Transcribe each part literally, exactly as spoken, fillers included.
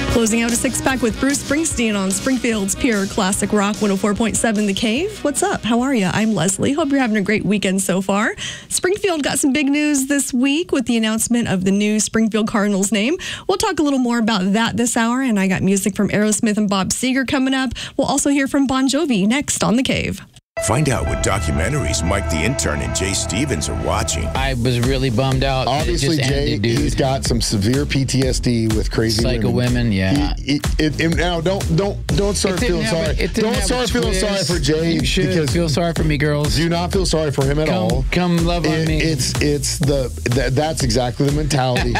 Closing out a six-pack with Bruce Springsteen on Springfield's Pure Classic Rock one oh four point seven The Cave. What's up? How are you? I'm Leslie. Hope you're having a great weekend so far. Springfield got some big news this week with the announcement of the new Springfield Cardinals name. We'll talk a little more about that this hour, and I got music from Aerosmith and Bob Seger coming up. We'll also hear from Bon Jovi next on The Cave. Find out what documentaries Mike the Intern and Jay Stevens are watching. I was really bummed out. Obviously, it just Jay, ended, dude. he's got some severe P T S D with crazy Psycho women. women, yeah. He, he, it, it, now, don't don't don't start It didn't feeling have sorry. a- it didn't Don't have a start feeling twist. sorry for Jay You should because feel sorry for me, girls. do not feel sorry for him at come, all. Come love on It- me. It's it's the that, that's exactly the mentality.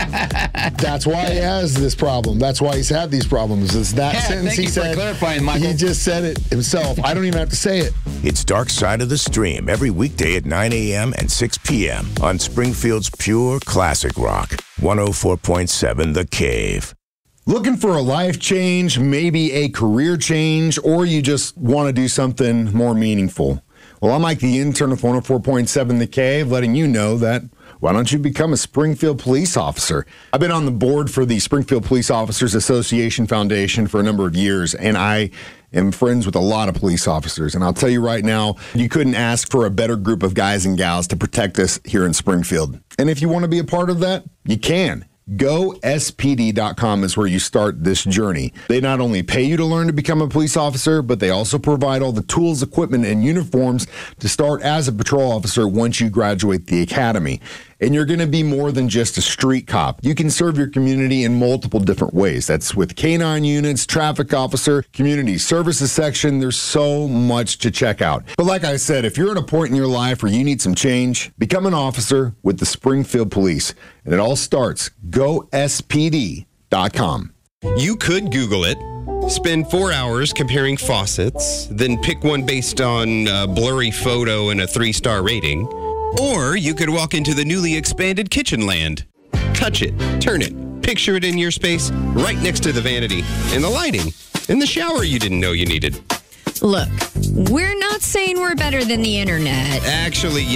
That's why he has this problem. That's why he's had these problems. It's that Yeah, sentence thank he you for said. clarifying, Michael. He just said it himself. I don't even have to say it. It's Dark Side of the Stream every weekday at nine a.m. and six p.m. on Springfield's Pure Classic Rock one oh four point seven The Cave. Looking for a life change, maybe a career change, or you just want to do something more meaningful? Well, I'm Mike the Intern of one oh four point seven The Cave, letting you know that why don't you become a Springfield police officer? I've been on the board for the Springfield Police Officers Association Foundation for a number of years, and I am friends with a lot of police officers. And I'll tell you right now, you couldn't ask for a better group of guys and gals to protect us here in Springfield. And if you want to be a part of that, you can. Go S P D dot com is where you start this journey. They not only pay you to learn to become a police officer, but they also provide all the tools, equipment, and uniforms to start as a patrol officer once you graduate the academy. And you're going to be more than just a street cop. You can serve your community in multiple different ways. That's with canine units, traffic officer, community services section. There's so much to check out. But like I said, if you're at a point in your life where you need some change, become an officer with the Springfield Police. And it all starts. Go S P D dot com. You could Google it, spend four hours comparing faucets, then pick one based on a blurry photo and a three-star rating. Or you could walk into the newly expanded Kitchen Land. Touch it, turn it, picture it in your space, right next to the vanity, and the lighting, and the shower you didn't know you needed. Look, we're not saying we're better than the internet. Actually,